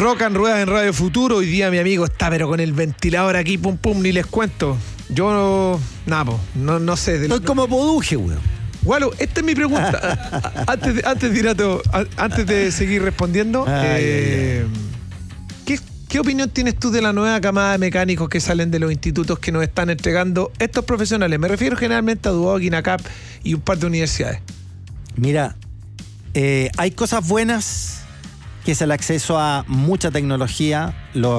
Rock and Ruedas en Radio Futuro. Hoy día mi amigo está pero con el ventilador aquí, pum pum, ni les cuento. Yo no sé. Estoy como Poduje, weón. Gualo, esta es mi pregunta. antes de seguir respondiendo, ¿qué opinión tienes tú de la nueva camada de mecánicos que salen de los institutos que nos están entregando estos profesionales? Me refiero generalmente a Duoc, INACAP y un par de universidades. Mira, hay cosas buenas, que es el acceso a mucha tecnología.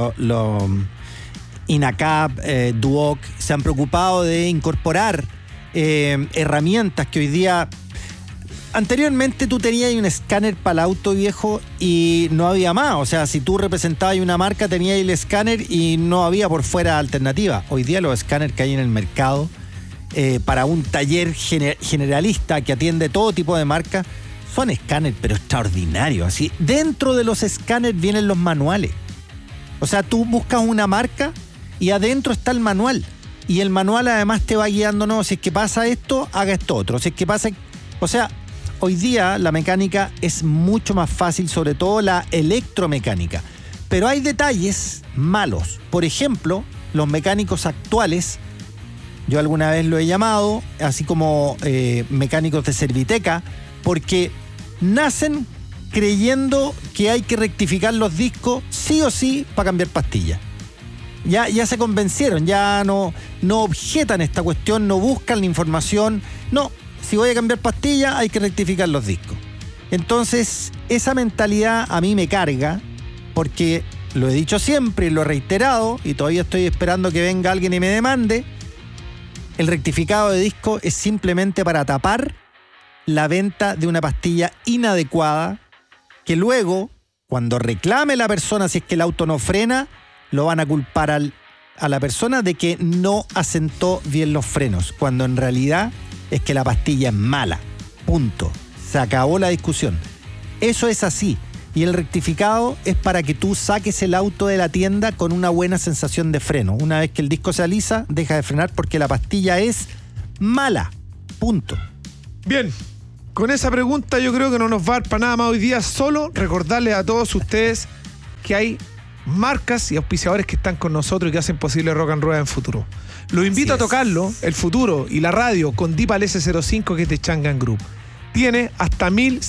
INACAP, Duoc se han preocupado de incorporar herramientas que hoy día... Anteriormente tú tenías un escáner para el auto, viejo, y no había más. O sea, si tú representabas una marca, tenías el escáner y no había por fuera alternativa. Hoy día los escáneres que hay en el mercado para un taller generalista que atiende todo tipo de marcas son escáneres, pero extraordinarios. Así, dentro de los escáneres vienen los manuales. O sea, tú buscas una marca y adentro está el manual. Y el manual además te va guiando, no, si es que pasa esto, haga esto otro. Si es que pasa... O sea... Hoy día la mecánica es mucho más fácil, sobre todo la electromecánica. Pero hay detalles malos. Por ejemplo, los mecánicos actuales, yo alguna vez lo he llamado, así como mecánicos de Serviteca, porque nacen creyendo que hay que rectificar los discos sí o sí para cambiar pastillas. Ya se convencieron, ya no objetan esta cuestión, no buscan la información, no. Si voy a cambiar pastilla, hay que rectificar los discos. Entonces, esa mentalidad a mí me carga, porque lo he dicho siempre y lo he reiterado, y todavía estoy esperando que venga alguien y me demande. El rectificado de disco es simplemente para tapar la venta de una pastilla inadecuada, que luego, cuando reclame la persona, si es que el auto no frena, lo van a culpar a la persona de que no asentó bien los frenos, cuando en realidad... es que la pastilla es mala. Punto. Se acabó la discusión. Eso es así. Y el rectificado es para que tú saques el auto de la tienda con una buena sensación de freno. Una vez que el disco se alisa, deja de frenar porque la pastilla es mala. Punto. Bien. Con esa pregunta yo creo que no nos va a dar para nada más hoy día. Solo recordarles a todos ustedes que hay marcas y auspiciadores que están con nosotros y que hacen posible Rock and Rueda en Futuro. Los invito a tocarlo, el futuro y la radio con Deepal S05, que es de Changan Group. Tiene hasta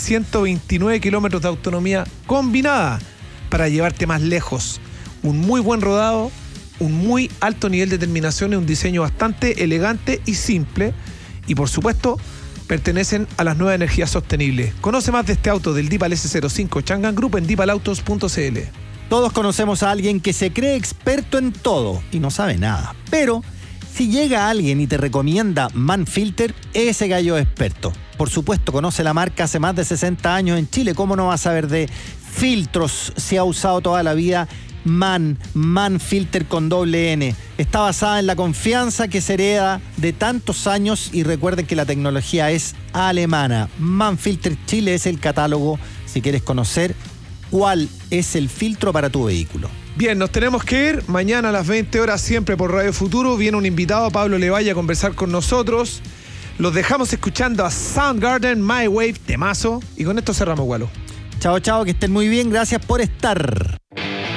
1129 kilómetros de autonomía combinada para llevarte más lejos. Un muy buen rodado, un muy alto nivel de terminación y un diseño bastante elegante y simple. Y por supuesto, pertenecen a las nuevas energías sostenibles. Conoce más de este auto del Deepal S05 Changan Group en deepalautos.cl. Todos conocemos a alguien que se cree experto en todo y no sabe nada. Pero si llega alguien y te recomienda Manfilter, ese gallo es experto. Por supuesto, conoce la marca hace más de 60 años en Chile. ¿Cómo no va a saber de filtros? Se ha usado toda la vida Manfilter con doble N. Está basada en la confianza que se hereda de tantos años y recuerden que la tecnología es alemana. Manfilter Chile es el catálogo si quieres conocer cuál es el filtro para tu vehículo. Bien, nos tenemos que ir. Mañana a las 20 horas, siempre por Radio Futuro, viene un invitado, Pablo Levalle, a conversar con nosotros. Los dejamos escuchando a Soundgarden, My Wave, temazo. Y con esto cerramos, Gualo. Chao, chao, que estén muy bien. Gracias por estar.